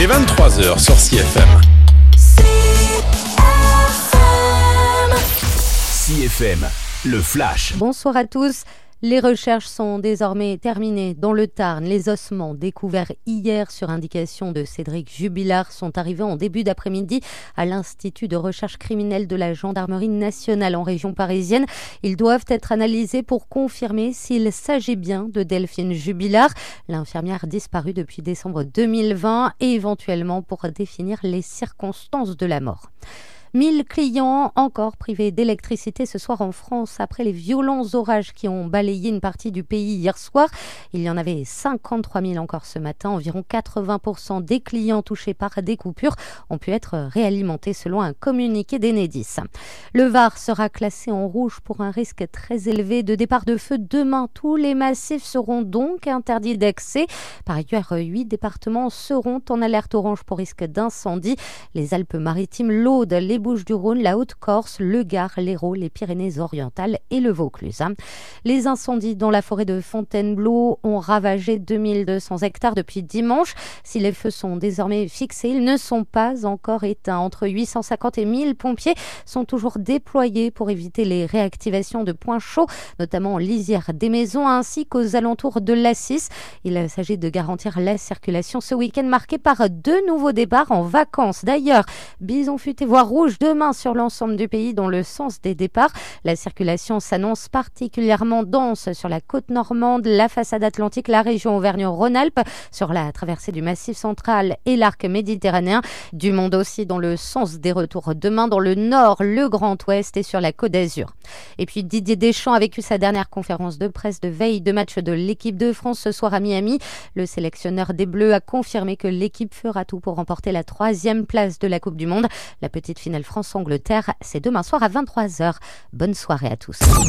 est 23h sur CFM. CFM, le flash. Bonsoir à tous. Les recherches sont désormais terminées. Dans le Tarn, les ossements découverts hier sur indication de Cédric Jubilard sont arrivés en début d'après-midi à l'Institut de recherche criminelle de la Gendarmerie nationale en région parisienne. Ils doivent être analysés pour confirmer s'il s'agit bien de Delphine Jubilard, l'infirmière disparue depuis décembre 2020, et éventuellement pour définir les circonstances de la mort. 1000 clients encore privés d'électricité ce soir en France après les violents orages qui ont balayé une partie du pays hier soir. Il y en avait 53 000 encore ce matin. Environ 80% des clients touchés par des coupures ont pu être réalimentés selon un communiqué d'Enedis. Le Var sera classé en rouge pour un risque très élevé de départ de feu demain. Tous les massifs seront donc interdits d'accès. Par ailleurs, 8 départements seront en alerte orange pour risque d'incendie. Les Alpes-Maritimes, l'Aude, les Bouches-du-Rhône, la Haute-Corse, le Gard, l'Hérault, les Pyrénées-Orientales et le Vaucluse. Les incendies dans la forêt de Fontainebleau ont ravagé 2200 hectares depuis dimanche. Si les feux sont désormais fixés, ils ne sont pas encore éteints. Entre 850 et 1000 pompiers sont toujours déployés pour éviter les réactivations de points chauds, notamment en lisière des maisons ainsi qu'aux alentours de l'A6. Il s'agit de garantir la circulation ce week-end marqué par 2 nouveaux départs en vacances. D'ailleurs, bison futé voire rouge demain sur l'ensemble du pays dans le sens des départs. La circulation s'annonce particulièrement dense sur la côte normande, la façade atlantique, la région Auvergne-Rhône-Alpes, sur la traversée du Massif central et l'arc méditerranéen. Du monde aussi dans le sens des retours demain dans le nord, le Grand Ouest et sur la Côte d'Azur. Et puis Didier Deschamps a vécu sa dernière conférence de presse de veille de match de l'équipe de France ce soir à Miami. Le sélectionneur des Bleus a confirmé que l'équipe fera tout pour remporter la 3e place de la Coupe du Monde. La petite finale France-Angleterre, c'est demain soir à 23h. Bonne soirée à tous.